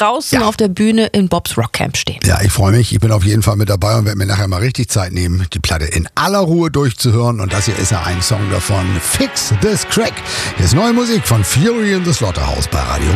draußen auf der Bühne in Bobs Rockcamp stehen. Ja, ich freue mich. Ich bin auf jeden Fall mit dabei und werde mir nachher mal richtig Zeit nehmen, die Platte in aller Ruhe durchzuhören. Und das hier ist ja ein Song davon. Fix This Crack. Hier ist neue Musik von Fury in the Slaughterhouse bei Radio